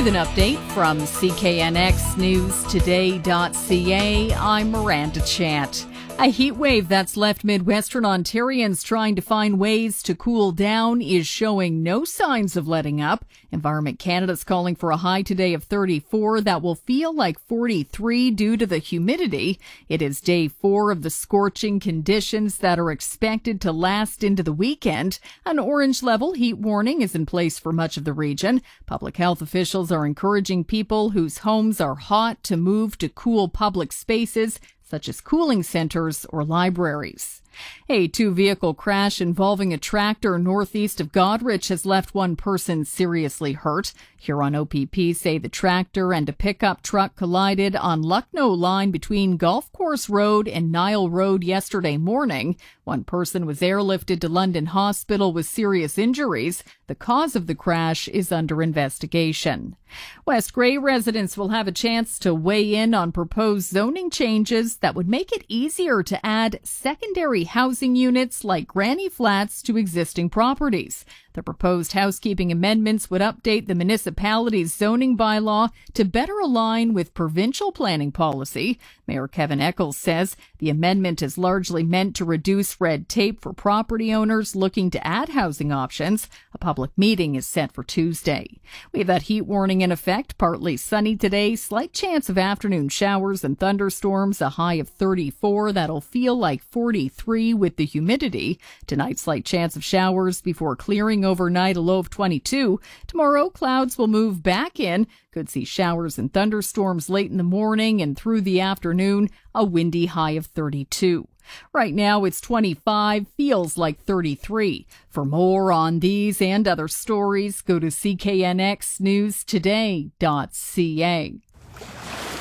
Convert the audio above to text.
With an update from CKNXNewsToday.ca, I'm Miranda Chant. A heat wave that's left Midwestern Ontarians trying to find ways to cool down is showing no signs of letting up. Environment Canada's calling for a high today of 34 that will feel like 43 due to the humidity. It is day 4 of the scorching conditions that are expected to last into the weekend. An orange level heat warning is in place for much of the region. Public health officials are encouraging people whose homes are hot to move to cool public spaces, such as cooling centers or libraries. A two-vehicle crash involving a tractor northeast of Goderich has left one person seriously hurt. Huron OPP say the tractor and a pickup truck collided on Lucknow line between Golf Course Road and Nile Road yesterday morning. One person was airlifted to London Hospital with serious injuries. The cause of the crash is under investigation. West Grey residents will have a chance to weigh in on proposed zoning changes that would make it easier to add secondary housing units like granny flats to existing properties. The proposed housekeeping amendments would update the municipality's zoning bylaw to better align with provincial planning policy. Mayor Kevin Eccles says the amendment is largely meant to reduce red tape for property owners looking to add housing options. A public meeting is set for Tuesday. We have that heat warning in effect. Partly sunny today, slight chance of afternoon showers and thunderstorms, a high of 34 that'll feel like 43 with the humidity. Tonight, slight chance of showers before clearing overnight, a low of 22. Tomorrow, clouds will move back in. Could see showers and thunderstorms late in the morning and through the afternoon, a windy high of 32. Right now, it's 25, feels like 33. For more on these and other stories, go to CKNXNewsToday.ca.